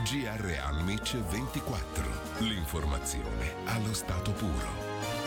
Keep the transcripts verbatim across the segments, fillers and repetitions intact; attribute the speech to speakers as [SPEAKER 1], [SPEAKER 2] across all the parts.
[SPEAKER 1] G R Almic ventiquattro. L'informazione allo stato puro.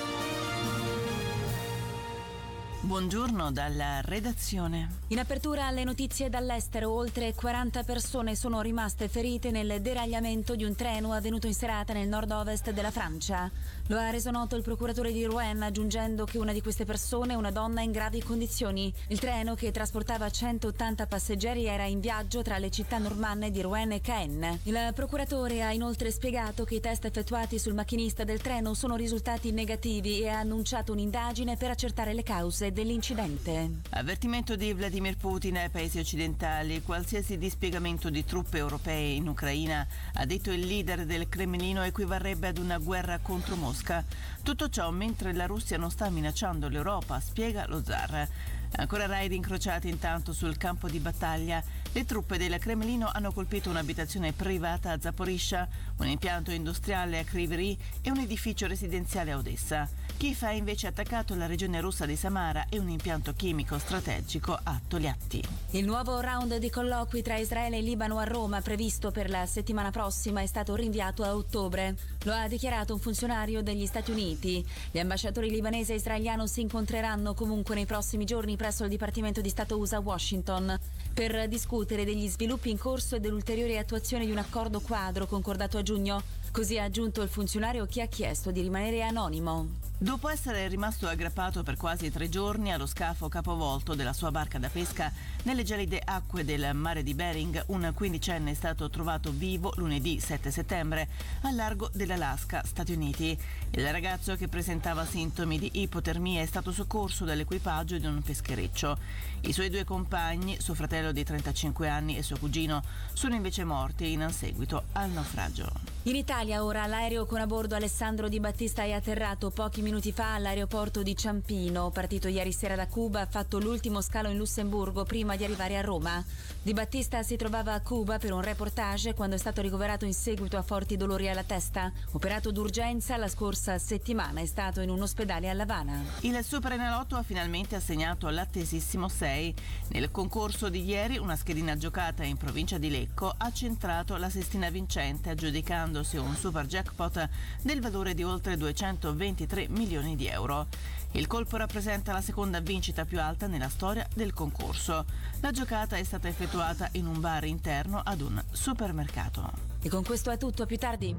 [SPEAKER 2] Buongiorno dalla redazione.
[SPEAKER 3] In apertura alle notizie dall'estero, oltre quaranta persone sono rimaste ferite nel deragliamento di un treno avvenuto in serata nel nord-ovest della Francia. Lo ha reso noto il procuratore di Rouen, aggiungendo che una di queste persone è una donna in gravi condizioni. Il treno, che trasportava centottanta passeggeri, era in viaggio tra le città normanne di Rouen e Caen. Il procuratore ha inoltre spiegato che i test effettuati sul macchinista del treno sono risultati negativi e ha annunciato un'indagine per accertare le cause dell'incidente.
[SPEAKER 2] Avvertimento di Vladimir Putin ai paesi occidentali: qualsiasi dispiegamento di truppe europee in Ucraina, ha detto il leader del Cremlino, equivarrebbe ad una guerra contro Mosca. Tutto ciò mentre la Russia non sta minacciando l'Europa, spiega lo zar. Ancora raid incrociati intanto sul campo di battaglia. Le truppe del Cremlino hanno colpito un'abitazione privata a Zaporizhzhia, un impianto industriale a Kryvyi Rih e un edificio residenziale a Odessa. Kiev ha invece attaccato la regione russa di Samara e un impianto chimico strategico a Togliatti.
[SPEAKER 3] Il nuovo round di colloqui tra Israele e Libano a Roma, previsto per la settimana prossima, è stato rinviato a ottobre. Lo ha dichiarato un funzionario degli Stati Uniti. Gli ambasciatori libanese e israeliano si incontreranno comunque nei prossimi giorni presso il Dipartimento di Stato U S A a Washington per discutere degli sviluppi in corso e dell'ulteriore attuazione di un accordo quadro concordato a giugno. Così ha aggiunto il funzionario, che ha chiesto di rimanere anonimo.
[SPEAKER 2] Dopo essere rimasto aggrappato per quasi tre giorni allo scafo capovolto della sua barca da pesca nelle gelide acque del mare di Bering, un quindicenne è stato trovato vivo lunedì sette settembre al largo dell'Alaska, Stati Uniti. Il ragazzo, che presentava sintomi di ipotermia, è stato soccorso dall'equipaggio di un peschereccio. I suoi due compagni, suo fratello di trentacinque anni e suo cugino, sono invece morti in seguito al naufragio.
[SPEAKER 3] In Italia ora l'aereo con a bordo Alessandro Di Battista è atterrato pochi minuti fa all'aeroporto di Ciampino. Partito ieri sera da Cuba, ha fatto l'ultimo scalo in Lussemburgo prima di arrivare a Roma. Di Battista si trovava a Cuba per un reportage quando è stato ricoverato in seguito a forti dolori alla testa. Operato d'urgenza la scorsa settimana, è stato in un ospedale a L'Avana.
[SPEAKER 2] Il Superenalotto ha finalmente assegnato l'attesissimo sei. Nel concorso di ieri, una schedina giocata in provincia di Lecco ha centrato la sestina vincente, aggiudicando un super jackpot del valore di oltre duecentoventitré milioni di euro. Il colpo rappresenta la seconda vincita più alta nella storia del concorso. La giocata è stata effettuata in un bar interno ad un supermercato.
[SPEAKER 3] E con questo è tutto, a più tardi.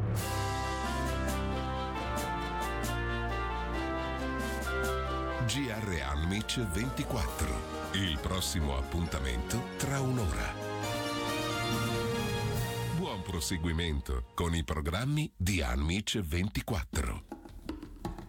[SPEAKER 1] G R Almic ventiquattro. Il prossimo appuntamento tra un'ora. Buon proseguimento con i programmi di Almic ventiquattro.